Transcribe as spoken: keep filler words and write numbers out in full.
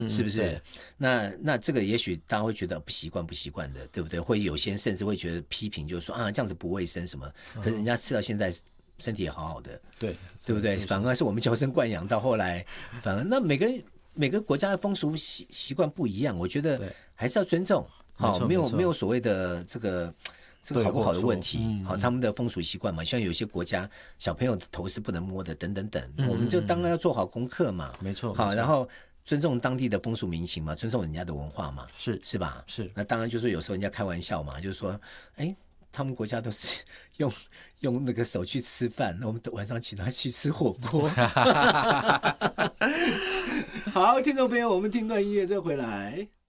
是不是？那那这个也许大家会觉得不习惯不习惯的，对不对？会有些人甚至会觉得批评，就是说啊这样子不卫生什么，可是人家吃到现在身体也好好的， 对对不对？反而是我们娇生惯养，到后来反而那每个每个国家的风俗习习惯不一样，我觉得还是要尊重，好、哦，没有没有所谓的这个。这个好不好的问题，好、嗯哦，他们的风俗习惯嘛，像有些国家小朋友的头是不能摸的，等等等，嗯、我们就当然要做好功课嘛， 没错， 好，然后尊重当地的风俗民情嘛，尊重人家的文化嘛， 是是吧？ 是， 那当然就是有时候人家开玩笑嘛，就是说，哎，他们国家都是用用那个手去吃饭，那我们晚上请他去吃火锅。好，听众朋友，我们听段音乐再回来。